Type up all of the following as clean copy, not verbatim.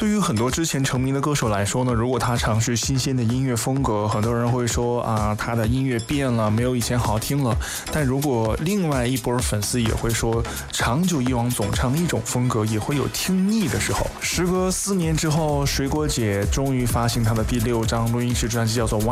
对于很多之前成名的歌手来说呢，如果他尝试新鲜的音乐风格，很多人会说啊，他的音乐变了，没有以前好听了。但如果另外一波粉丝也会说，长久以往总唱一种风格，也会有听腻的时候。时隔4年之后，水果姐终于发行她的第6张录音室专辑，叫做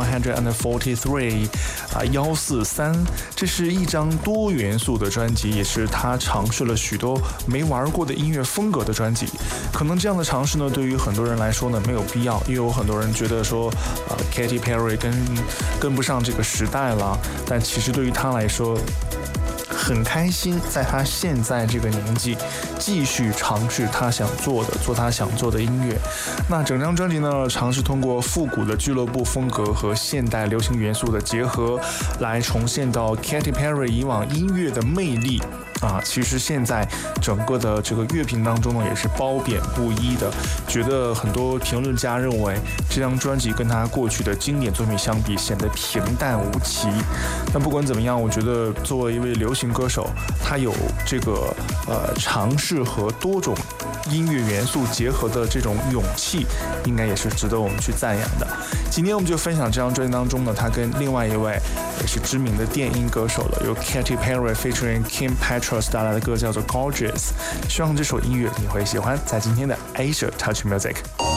143143。这是一张多元素的专辑，也是她尝试了许多没玩过的音乐风格的专辑。可能这样的尝试呢，对于很多人来说呢没有必要，也有很多人觉得说Katy Perry 跟不上这个时代了。但其实对于她来说，很开心，在他现在这个年纪，继续尝试他想做的，做他想做的音乐。那整张专辑呢，尝试通过复古的俱乐部风格和现代流行元素的结合，来重现到 Katy Perry 以往音乐的魅力。其实现在整个的这个乐评当中呢，也是褒贬不一的，觉得很多评论家认为这张专辑跟他过去的经典作品相比，显得平淡无奇。但不管怎么样，我觉得作为一位流行歌手，他有这个尝试和多种音乐元素结合的这种勇气，应该也是值得我们去赞扬的。今天我们就分享这张专辑当中呢，他跟另外一位也是知名的电音歌手了，由 Katy Perry featuring Kim Petras 带来的歌叫做 Gorgeous。希望这首音乐你会喜欢，在今天的 Asia Touch Music。